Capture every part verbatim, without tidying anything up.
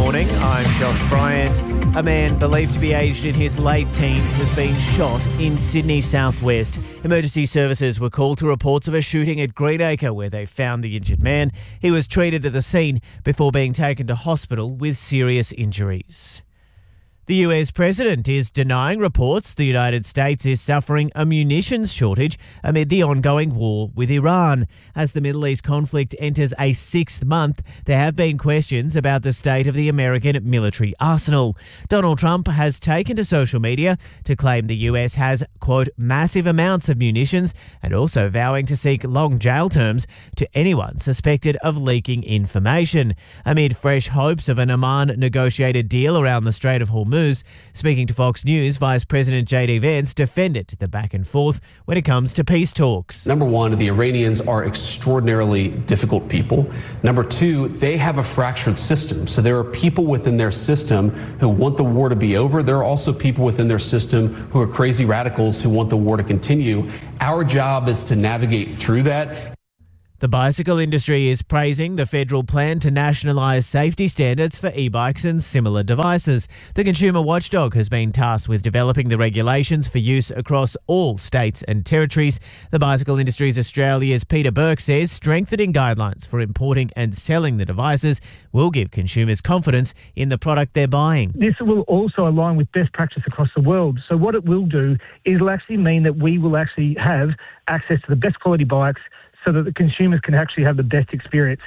morning. I'm Josh Bryant. A man believed to be aged in his late teens has been shot in Sydney southwest. Emergency services were called to reports of a shooting at Greenacre where they found the injured man. He was treated at the scene before being taken to hospital with serious injuries. The U S president is denying reports the United States is suffering a munitions shortage amid the ongoing war with Iran. As the Middle East conflict enters a sixth month, there have been questions about the state of the American military arsenal. Donald Trump has taken to social media to claim the U S has, quote, massive amounts of munitions, and also vowing to seek long jail terms to anyone suspected of leaking information. Amid fresh hopes of an Oman-negotiated deal around the Strait of Hormuz, speaking to Fox News, Vice President J D Vance defended the back and forth when it comes to peace talks. Number one, the Iranians are extraordinarily difficult people. Number two, they have a fractured system. So there are people within their system who want the war to be over. There are also people within their system who are crazy radicals who want the war to continue. Our job is to navigate through that. The bicycle industry is praising the federal plan to nationalise safety standards for e-bikes and similar devices. The consumer watchdog has been tasked with developing the regulations for use across all states and territories. The Bicycle Industries Australia's Peter Burke says strengthening guidelines for importing and selling the devices will give consumers confidence in the product they're buying. This will also align with best practice across the world. So what it will do is it'll actually mean that we will actually have access to the best quality bikes so that the consumers can actually have the best experience.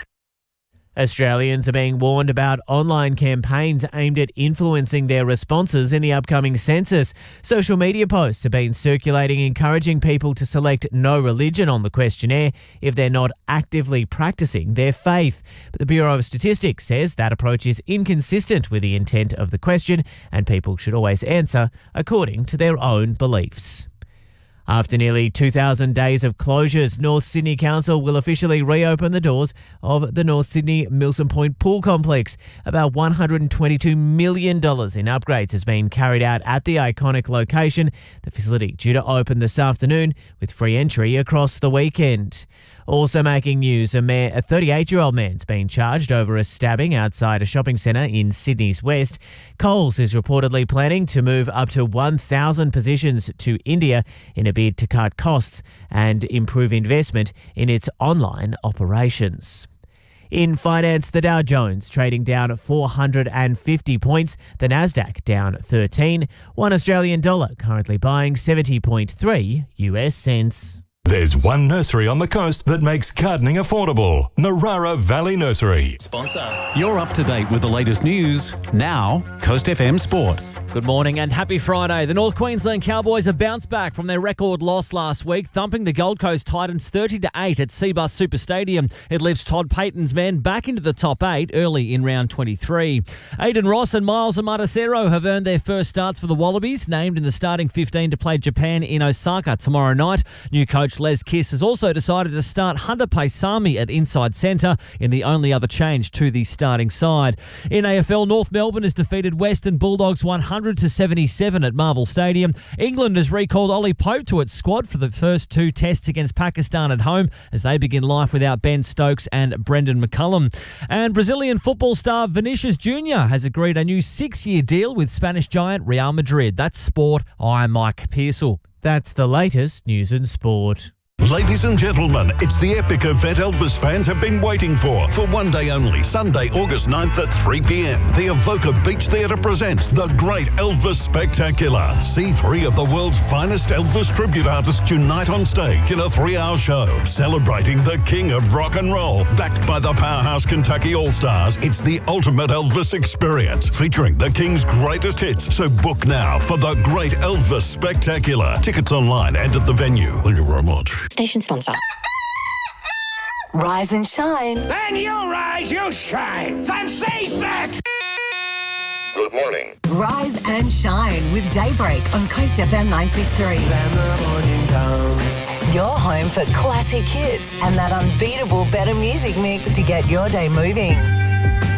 Australians are being warned about online campaigns aimed at influencing their responses in the upcoming census. Social media posts have been circulating encouraging people to select no religion on the questionnaire if they're not actively practicing their faith. But the Bureau of Statistics says that approach is inconsistent with the intent of the question and people should always answer according to their own beliefs. After nearly two thousand days of closures, North Sydney Council will officially reopen the doors of the North Sydney Milson Point Pool Complex. About one hundred twenty-two million dollars in upgrades has been carried out at the iconic location. The facility due to open this afternoon with free entry across the weekend. Also making news, a, man, a thirty-eight-year-old man's been charged over a stabbing outside a shopping centre in Sydney's west. Coles is reportedly planning to move up to one thousand positions to India in a bid to cut costs and improve investment in its online operations. In finance, the Dow Jones trading down four hundred fifty points, the Nasdaq down thirteen, one Australian dollar currently buying seventy point three U S cents. There's one nursery on the coast that makes gardening affordable. Narara Valley Nursery. Sponsor. You're up to date with the latest news. Now, Coast F M Sport. Good morning and happy Friday. The North Queensland Cowboys have bounced back from their record loss last week, thumping the Gold Coast Titans thirty to eight at Cbus Super Stadium. It lifts Todd Payton's men back into the top eight early in round twenty-three. Aidan Ross and Miles Amatosero have earned their first starts for the Wallabies, named in the starting fifteen to play Japan in Osaka tomorrow night. New coach Les Kiss has also decided to start Hunter Paisami at inside centre in the only other change to the starting side. In A F L, North Melbourne has defeated Western Bulldogs one hundred to seventy-seven at Marvel Stadium. England has recalled Ollie Pope to its squad for the first two tests against Pakistan at home as they begin life without Ben Stokes and Brendan McCullum. And Brazilian football star Vinicius Junior has agreed a new six-year deal with Spanish giant Real Madrid. That's sport. I'm Mike Pearsall. That's the latest news and sport. Ladies and gentlemen, it's the epic event Elvis fans have been waiting for. For one day only, Sunday, August ninth at three p.m. The Evoca Beach Theatre presents The Great Elvis Spectacular. See three of the world's finest Elvis tribute artists unite on stage in a three-hour show celebrating the king of rock and roll. Backed by the powerhouse Kentucky All-Stars, it's the ultimate Elvis experience featuring the king's greatest hits. So book now for The Great Elvis Spectacular. Tickets online and at the venue. Thank you very much. Station sponsor. Rise and shine. Then you rise, you shine. Then say sack. Good morning. Rise and shine with Daybreak on Coast F M nine sixty-three. Your home for classic hits and that unbeatable better music mix to get your day moving.